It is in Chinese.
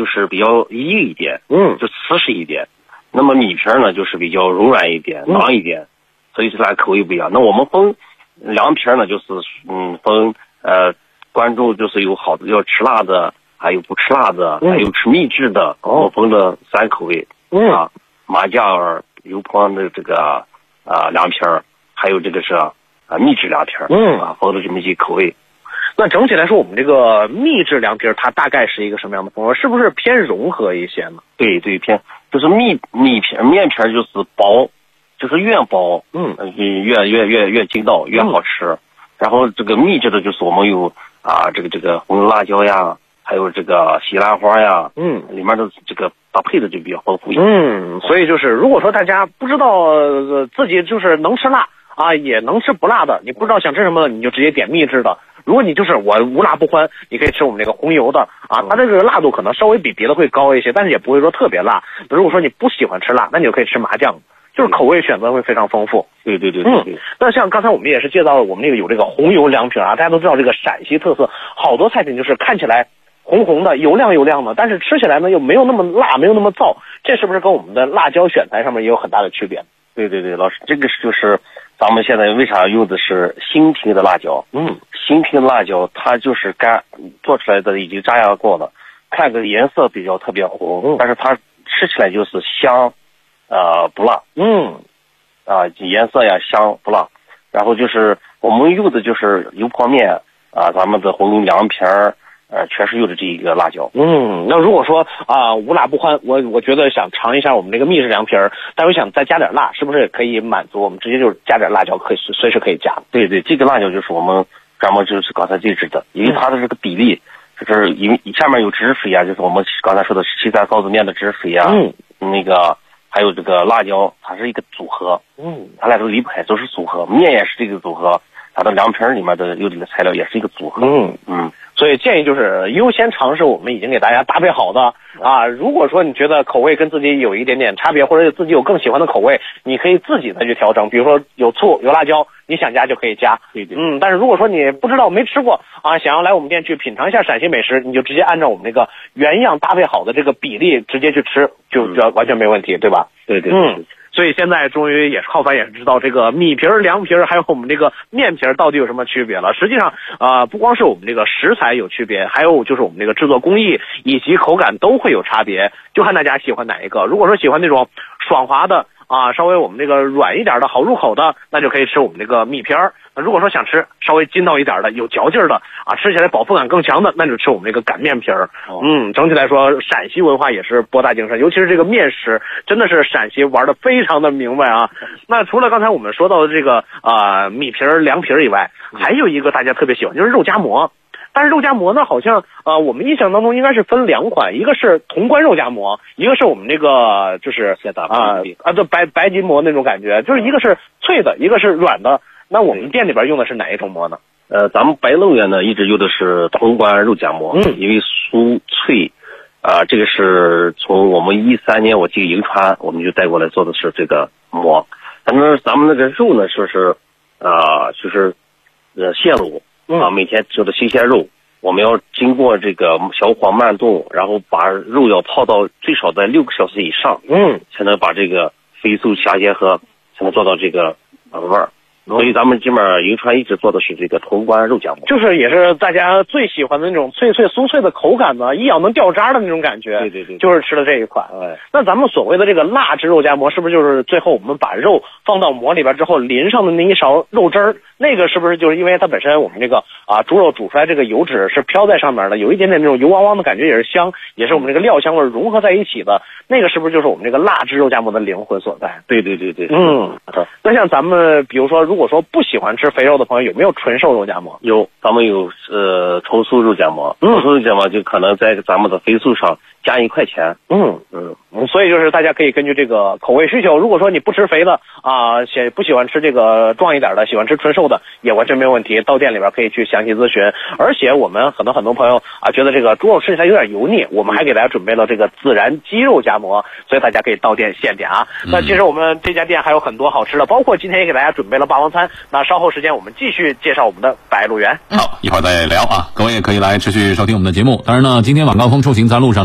就是比较硬一点，就瓷实一点。那么米皮呢就是比较柔软一点，囊一点，所以这俩口味不一样。那我们分凉皮呢，就是分观众就是有好的要吃辣的，还有不吃辣的，还有吃秘制的，我分了3口味麻酱油泼的这个凉皮儿，还有这个是秘制凉皮儿，分了这么几口味。 那整体来说，我们这个秘制凉皮儿它大概是一个什么样的风味？是不是偏融合一些呢？ 对，偏就是面皮儿就是薄，就是越薄，越筋道，越好吃。然后这个秘制的就是我们有这个红油辣椒呀，还有这个西兰花呀，里面的这个搭配的就比较丰富一点。 所以就是如果说大家不知道自己就是能吃辣也能吃不辣的，你不知道想吃什么的，你就直接点秘制的。如果你就是我无辣不欢，你可以吃我们这个红油的它这个辣度可能稍微比别的会高一些，但是也不会说特别辣。如果说你不喜欢吃辣，那你就可以吃麻酱，就是口味选择会非常丰富。 对。 那像刚才我们也是介绍了，我们那个有这个红油凉皮大家都知道这个陕西特色，好多菜品就是看起来红红的，油亮的，但是吃起来呢又没有那么辣，没有那么燥，这是不是跟我们的辣椒选材上面也有很大的区别？ 对，老师，这个就是咱们现在为啥用的是新瓶的辣椒？新瓶的辣椒它就是做出来的已经炸压过了，看个颜色比较特别红，但是它吃起来就是香，不辣，颜色呀香不辣。然后就是我们用的就是油泼面咱们的红油凉皮儿。全是用的这一个辣椒。 那如果说无辣不欢，我觉得想尝一下我们这个秘制凉皮儿，但我想再加点辣，是不是也可以满足我们直接就是加点辣椒，可以随时可以加？ 对，这个辣椒就是我们专门就是刚才自制的，因为它的这个比例就是因为下面有汁水就是我们刚才说的西餐臊子面的汁水那个还有这个辣椒，它是一个组合，它俩都离不开，都是组合，面也是这个组合，它的凉皮儿里面的有这个材料也是一个组合。 所以建议就是优先尝试我们已经给大家搭配好的如果说你觉得口味跟自己有一点点差别，或者自己有更喜欢的口味，你可以自己再去调整，比如说有醋有辣椒，你想加就可以加。 对。 但是如果说你不知道没吃过想要来我们店去品尝一下陕西美食，你就直接按照我们这个原样搭配好的这个比例直接去吃，就完全没问题，对吧？ 对。 所以现在终于也是浩凡也是知道这个米皮儿、凉皮儿还有我们这个面皮儿到底有什么区别了。实际上不光是我们这个食材有区别，还有就是我们这个制作工艺以及口感都会有差别，就看大家喜欢哪一个。如果说喜欢那种爽滑的稍微我们这个软一点的好入口的，那就可以吃我们这个米皮儿。如果说想吃稍微筋道一点的有嚼劲儿的吃起来饱腹感更强的，那就吃我们这个擀面皮儿。整体来说陕西文化也是博大精深，尤其是这个面食真的是陕西玩的非常的明白那除了刚才我们说到的这个米皮儿、凉皮儿以外，还有一个大家特别喜欢就是肉夹馍。但是肉夹馍呢，好像我们印象当中应该是分2款，一个是潼关肉夹馍，一个是我们这个就是白吉馍那种感觉，就是一个是脆的，一个是软的。那我们店里边用的是哪一种馍呢？ 咱们白乐园呢一直用的是潼关肉夹馍，因为酥脆，这个是从我们13年我记得银川我们就带过来做的是这个馍。反正咱们那个肉呢就是就是现卤每天做的新鲜肉，我们要经过这个小火慢炖，然后把肉要泡到最少在6个小时以上，才能把这个肥瘦相结合，才能做到这个味儿。所以咱们这边银川一直做的是这个潼关肉夹馍， 就是也是大家最喜欢的那种脆脆酥脆的口感呢，一咬能掉渣的那种感觉。 对， 就是吃的这一款。那咱们所谓的这个辣汁肉夹馍，是不是就是最后我们把肉放到馍里边之后淋上的那一勺肉汁儿？那个是不是就是因为它本身我们这个猪肉煮出来这个油脂是飘在上面的，有一点点那种油汪汪的感觉，也是香，也是我们这个料香味融合在一起的，那个是不是就是我们这个辣汁肉夹馍的灵魂所在？ 对。 那像咱们比如说如果说不喜欢吃肥肉的朋友，有没有纯瘦肉夹馍？ 有，咱们有重酥肉夹馍，重酥肉夹馍就可能在咱们的肥素上加1块钱。 所以就是大家可以根据这个口味需求，如果说你不吃肥的不喜欢吃这个壮一点的，喜欢吃纯瘦的也完全没有问题，到店里边可以去详细咨询。而且我们很多朋友觉得这个猪肉吃起来有点油腻，我们还给大家准备了这个孜然鸡肉夹馍，所以大家可以到店现点那其实我们这家店还有很多好吃的，包括今天也给大家准备了霸王餐。那稍后时间我们继续介绍我们的白鹿原。 好，一会儿再聊各位也可以来持续收听我们的节目。当然呢，今天晚高峰出行在路上